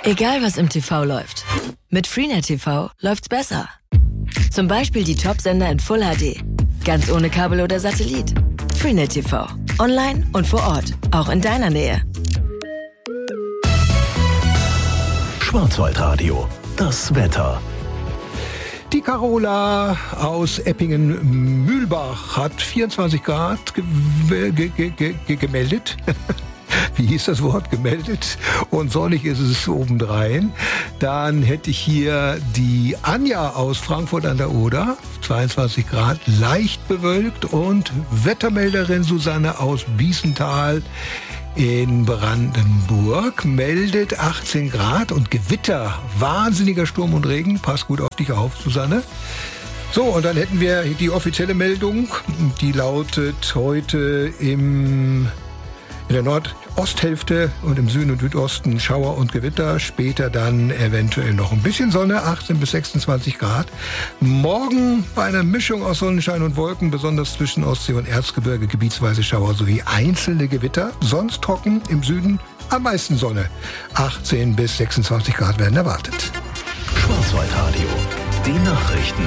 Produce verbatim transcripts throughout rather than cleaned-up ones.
Egal was im T V läuft, mit Freenet T V läuft's besser. Zum Beispiel die Top-Sender in Full H D. Ganz ohne Kabel oder Satellit. Freenet T V. Online und vor Ort. Auch in deiner Nähe. Schwarzwaldradio. Das Wetter. Die Carola aus Eppingen-Mühlbach hat vierundzwanzig Grad ge- ge- ge- ge- gemeldet. Wie hieß das Wort? Gemeldet. Und sonnig ist es obendrein. Dann hätte ich hier die Anja aus Frankfurt an der Oder. zweiundzwanzig Grad, leicht bewölkt. Und Wettermelderin Susanne aus Biesenthal in Brandenburg meldet achtzehn Grad und Gewitter. Wahnsinniger Sturm und Regen. Pass gut auf dich auf, Susanne. So, und dann hätten wir die offizielle Meldung. Die lautet heute im... In der Nordosthälfte und im Süden und Südosten Schauer und Gewitter. Später dann eventuell noch ein bisschen Sonne, achtzehn bis sechsundzwanzig Grad. Morgen bei einer Mischung aus Sonnenschein und Wolken, besonders zwischen Ostsee und Erzgebirge, gebietsweise Schauer sowie einzelne Gewitter. Sonst trocken, im Süden am meisten Sonne. achtzehn bis sechsundzwanzig Grad werden erwartet. Schwarzwaldradio. Die Nachrichten.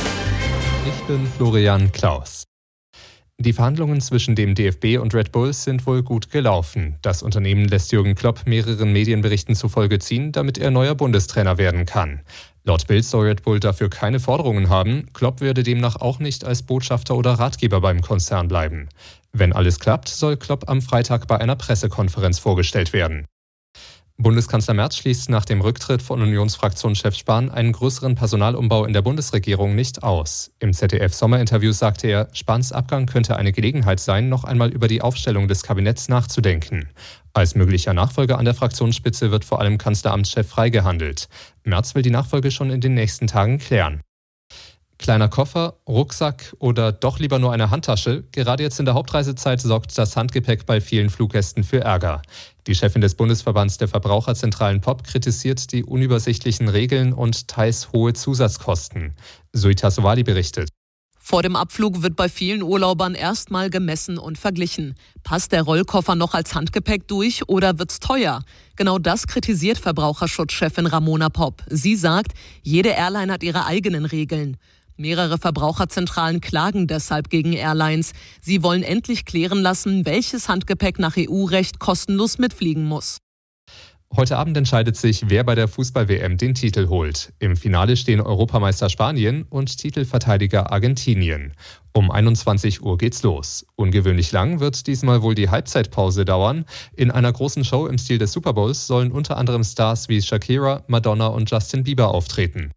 Ich bin Florian Klaus. Die Verhandlungen zwischen dem D F B und Red Bull sind wohl gut gelaufen. Das Unternehmen lässt Jürgen Klopp mehreren Medienberichten zufolge ziehen, damit er neuer Bundestrainer werden kann. Laut Bild soll Red Bull dafür keine Forderungen haben. Klopp werde demnach auch nicht als Botschafter oder Ratgeber beim Konzern bleiben. Wenn alles klappt, soll Klopp am Freitag bei einer Pressekonferenz vorgestellt werden. Bundeskanzler Merz schließt nach dem Rücktritt von Unionsfraktionschef Spahn einen größeren Personalumbau in der Bundesregierung nicht aus. Im Z D F-Sommerinterview sagte er, Spahns Abgang könnte eine Gelegenheit sein, noch einmal über die Aufstellung des Kabinetts nachzudenken. Als möglicher Nachfolger an der Fraktionsspitze wird vor allem Kanzleramtschef Frey gehandelt. Merz will die Nachfolge schon in den nächsten Tagen klären. Kleiner Koffer, Rucksack oder doch lieber nur eine Handtasche? Gerade jetzt in der Hauptreisezeit sorgt das Handgepäck bei vielen Fluggästen für Ärger. Die Chefin des Bundesverbands der Verbraucherzentralen P O P kritisiert die unübersichtlichen Regeln und teils hohe Zusatzkosten. Suita Sowali berichtet. Vor dem Abflug wird bei vielen Urlaubern erstmal gemessen und verglichen. Passt der Rollkoffer noch als Handgepäck durch oder wird's teuer? Genau das kritisiert Verbraucherschutzchefin Ramona Popp. Sie sagt, jede Airline hat ihre eigenen Regeln. Mehrere Verbraucherzentralen klagen deshalb gegen Airlines. Sie wollen endlich klären lassen, welches Handgepäck nach E U-Recht kostenlos mitfliegen muss. Heute Abend entscheidet sich, wer bei der Fußball-W M den Titel holt. Im Finale stehen Europameister Spanien und Titelverteidiger Argentinien. Um einundzwanzig Uhr geht's los. Ungewöhnlich lang wird diesmal wohl die Halbzeitpause dauern. In einer großen Show im Stil des Super Bowls sollen unter anderem Stars wie Shakira, Madonna und Justin Bieber auftreten.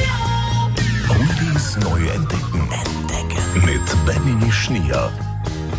Oldies neu entdecken. Entdecken. Mit Benny Schnier.